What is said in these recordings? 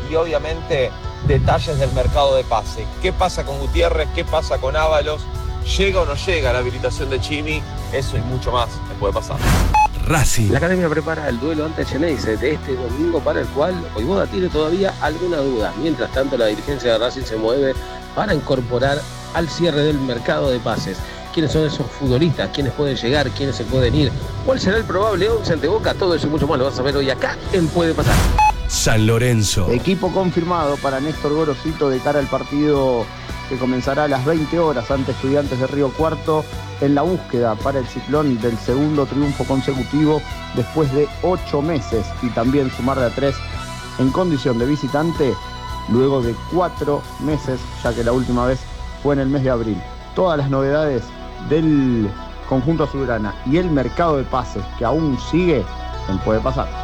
y obviamente detalles del mercado de pase. ¿Qué pasa con Gutiérrez? ¿Qué pasa con Ábalos? ¿Llega o no llega la habilitación de Chimi? Eso y mucho más me puede pasar. Racing. La academia prepara el duelo ante Xeneize de este domingo, para el cual Voivoda tiene todavía alguna duda. Mientras tanto, la dirigencia de Racing se mueve para incorporar al cierre del mercado de pases. ¿Quiénes son esos futbolistas? ¿Quiénes pueden llegar? ¿Quiénes se pueden ir? ¿Cuál será el probable 11 ante Boca? Todo eso y mucho más lo vas a ver hoy acá en Puede Pasar. San Lorenzo. Equipo confirmado para Néstor Gorosito de cara al partido que comenzará a las 20 horas ante Estudiantes de Río Cuarto, en la búsqueda para el Ciclón del segundo triunfo consecutivo después de 8 meses y también sumar de a 3 en condición de visitante luego de 4 meses, ya que la última vez fue en el mes de abril. Todas las novedades del conjunto azulgrana y el mercado de pases que aún sigue en Puede Pasar.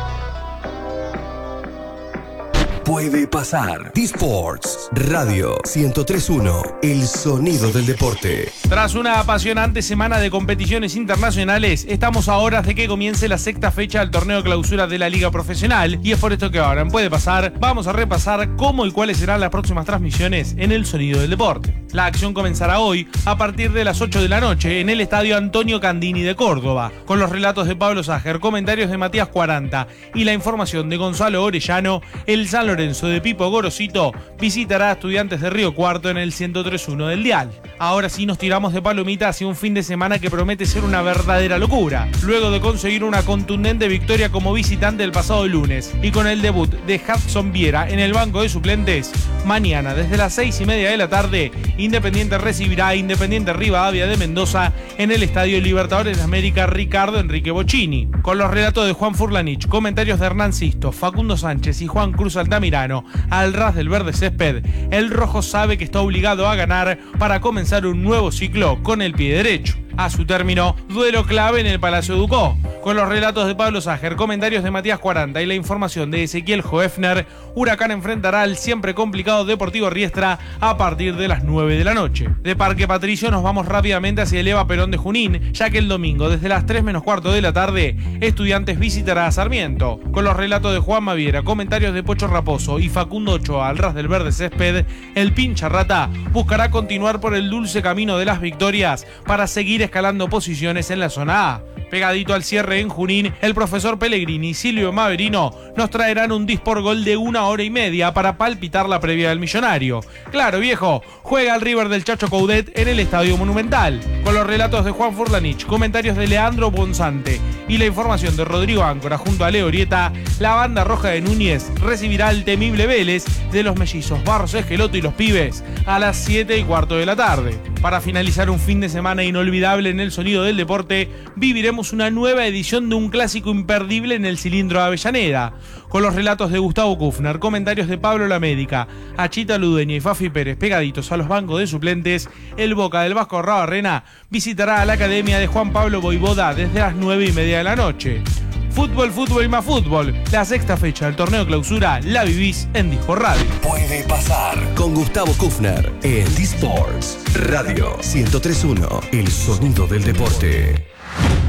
Puede Pasar. T-Sports Radio 103.1. El sonido del deporte. Tras una apasionante semana de competiciones internacionales, estamos a horas de que comience la sexta fecha del torneo clausura de la Liga Profesional, y es por esto que ahora en Puede Pasar vamos a repasar cómo y cuáles serán las próximas transmisiones en el sonido del deporte. La acción comenzará hoy a partir de las 8 de la noche en el estadio Antonio Candini de Córdoba, con los relatos de Pablo Ságer, comentarios de Matías Cuaranta y la información de Gonzalo Orellano. El San Lorenzo de Pipo Gorosito visitará a Estudiantes de Río Cuarto en el 103.1 del dial. Ahora sí nos tiramos de palomita hacia un fin de semana que promete ser una verdadera locura, luego de conseguir una contundente victoria como visitante el pasado lunes, y con el debut de Hudson Viera en el banco de suplentes. Mañana desde las 6:30 de la tarde, Independiente recibirá a Independiente Rivadavia de Mendoza en el Estadio Libertadores de América Ricardo Enrique Bocchini, con los relatos de Juan Furlanich, comentarios de Hernán Sisto, Facundo Sánchez y Juan Cruz Altamirano. Al ras del verde césped, el rojo sabe que está obligado a ganar para comenzar un nuevo ciclo con el pie derecho. A su término, duelo clave en el Palacio Ducó, con los relatos de Pablo Ságer, comentarios de Matías Cuaranta y la información de Ezequiel Hoefner. Huracán enfrentará al siempre complicado Deportivo Riestra a partir de las 9 de la noche. De Parque Patricio nos vamos rápidamente hacia el Eva Perón de Junín, ya que el domingo desde las 3 menos cuarto de la tarde, Estudiantes visitará a Sarmiento, con los relatos de Juan Maviera, comentarios de Pocho Raposo y Facundo Ochoa. Al ras del verde césped, el pincha rata buscará continuar por el dulce camino de las victorias para seguir escalando posiciones en la zona A. Pegadito al cierre en Junín, el profesor Pellegrini y Silvio Maverino nos traerán un dispor gol de 1 hora y media para palpitar la previa del Millonario. Claro, viejo, juega el River del Chacho Coudet en el Estadio Monumental, con los relatos de Juan Furlanich, comentarios de Leandro Bonzante y la información de Rodrigo Áncora junto a Leo Orieta. La banda roja de Núñez recibirá al temible Vélez de los mellizos Barros Esqueloto y los Pibes a las 7:15 de la tarde. Para finalizar un fin de semana inolvidable en el sonido del deporte, viviremos una nueva edición de un clásico imperdible en el Cilindro de Avellaneda, con los relatos de Gustavo Kufner, comentarios de Pablo Lamédica, Achita Ludeña y Fafi Pérez. Pegaditos a los bancos de suplentes, el Boca del Vasco Rabarrena visitará a la academia de Juan Pablo Voivoda desde las 9:30 de la noche. Fútbol, fútbol y más fútbol. La sexta fecha del torneo clausura la vivís en Disco Radio. Puede Pasar con Gustavo Kufner en T-Sports Radio 103.1. El sonido del deporte.